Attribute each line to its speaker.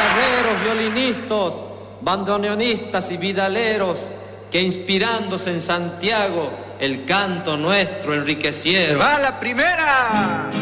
Speaker 1: guitarreros, violinistas, bandoneonistas y vidaleros que inspirándose en Santiago el canto nuestro enriquecieron.
Speaker 2: ¡Va la primera!